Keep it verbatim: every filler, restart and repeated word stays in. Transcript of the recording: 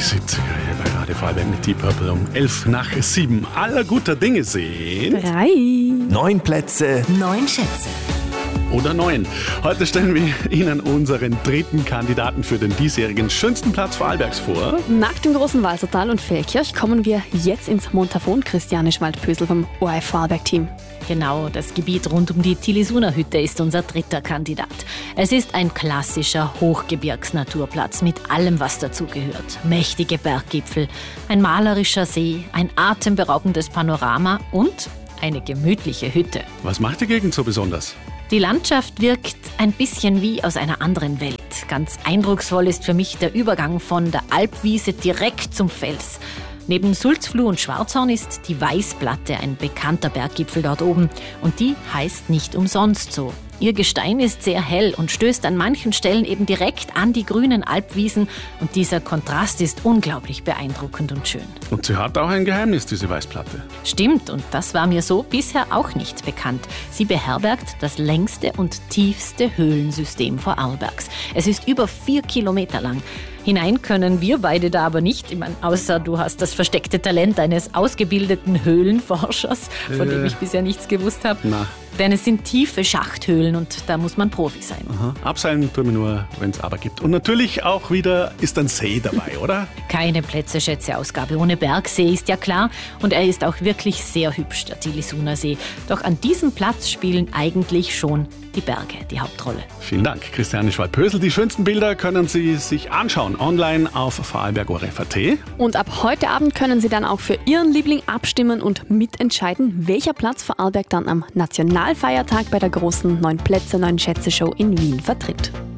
siebziger hier bei Radio Vorarlberg mit Deep Purple um elf nach sieben. Aller guter Dinge sind Drei. Neun Plätze. Neun Schätze. oder neun. Heute stellen wir Ihnen unseren dritten Kandidaten für den diesjährigen schönsten Platz Vorarlbergs vor. Nach dem großen Walsertal und Feldkirch kommen wir jetzt ins Montafon. Christiane Schwald-Pösel vom O R F Vorarlberg-Team. Genau, das Gebiet rund um die Tillisuner-Hütte ist unser dritter Kandidat. Es ist ein klassischer Hochgebirgsnaturplatz mit allem, was dazugehört. Mächtige Berggipfel, ein malerischer See, ein atemberaubendes Panorama und eine gemütliche Hütte. Was macht die Gegend so besonders? Die Landschaft wirkt ein bisschen wie aus einer anderen Welt. Ganz eindrucksvoll ist für mich der Übergang von der Alpwiese direkt zum Fels. Neben Sulzfluh und Schwarzhorn ist die Weißplatte ein bekannter Berggipfel dort oben. Und die heißt nicht umsonst so. Ihr Gestein ist sehr hell und stößt an manchen Stellen eben direkt an die grünen Alpwiesen. Und dieser Kontrast ist unglaublich beeindruckend und schön. Und sie hat auch ein Geheimnis, diese Weißplatte. Stimmt, und das war mir so bisher auch nicht bekannt. Sie beherbergt das längste und tiefste Höhlensystem Vorarlbergs. Es ist über vier Kilometer lang. Hinein können wir beide da aber nicht, ich meine, außer du hast das versteckte Talent eines ausgebildeten Höhlenforschers, von äh. dem ich bisher nichts gewusst habe. Na. Denn es sind tiefe Schachthöhlen und da muss man Profi sein. Aha. Abseilen tun wir nur, wenn es aber gibt. Und natürlich auch wieder ist ein See dabei, oder? Keine Plätze-Schätze-Ausgabe ohne Bergsee, ist ja klar. Und er ist auch wirklich sehr hübsch, der Tillisuner See. Doch an diesem Platz spielen eigentlich schon die Berge die Hauptrolle. Vielen Dank, Christiane Schwald-Pösel. Die schönsten Bilder können Sie sich anschauen online auf vorarlberg punkt o r f punkt a t. Und ab heute Abend können Sie dann auch für Ihren Liebling abstimmen und mitentscheiden, welcher Platz Vorarlberg dann am Nationalfeiertag bei der großen neun Plätze, neun Schätze Show in Wien vertritt.